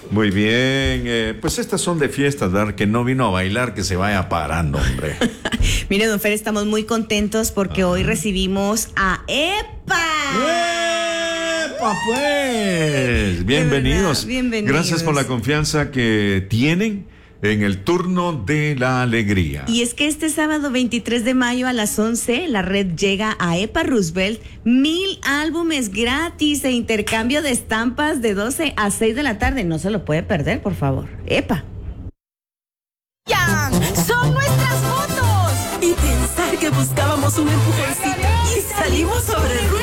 Muy bien, pues estas son de fiestas, ¿verdad? Que no vino a bailar, que se vaya parando, hombre. Mire, don Fer, estamos muy contentos porque hoy recibimos a EPA. ¡Epa, pues! Bienvenidos. Bienvenidos. Gracias por la confianza que tienen en el turno de la alegría. Y es que este sábado 23 de mayo a las 11, la red llega a EPA Roosevelt, 1000 álbumes gratis e intercambio de estampas de 12 a 6 de la tarde. No se lo puede perder, por favor. EPA. ¡Son nuestras fotos! Y pensar que buscábamos un empujoncito y salimos sobre ruedas.